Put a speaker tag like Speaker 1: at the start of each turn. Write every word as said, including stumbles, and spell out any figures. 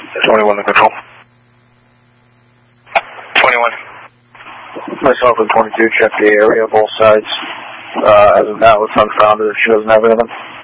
Speaker 1: twenty-one to control.
Speaker 2: twenty-one.
Speaker 1: Myself and twenty-two check the area, both sides. Uh, as of now, it's unfounded if she doesn't have anything.